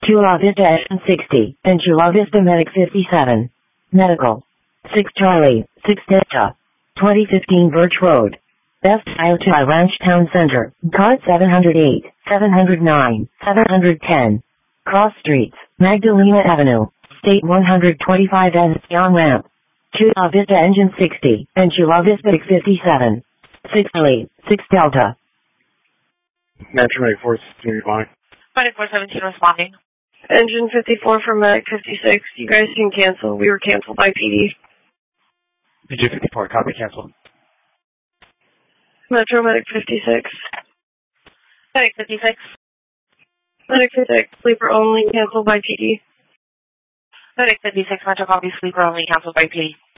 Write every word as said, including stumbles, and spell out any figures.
Chula Vista Engine sixty, and Chula Vista Medic fifty-seven. Medical. six Charlie, six Delta. twenty fifteen Birch Road. Best Iota Ranch Town Center. Card seven oh eight, seven oh nine, seven ten. Cross Streets, Magdalena Avenue. State one twenty-five N, on ramp. Chula Vista Engine sixty, and Chula Vista Medic fifty-seven. six Charlie, six Delta. Metro eighty-four seventeen responding. twenty-four seventeen responding. Engine fifty-four from Medic fifty-six. You guys can cancel. We were canceled by P D. P G fifty-four, copy, cancel. Metro Medic fifty-six. Medic fifty-six. Medic fifty-six, sleeper only, canceled by P D. Medic fifty-six, Metro copy, sleeper only, canceled by P D.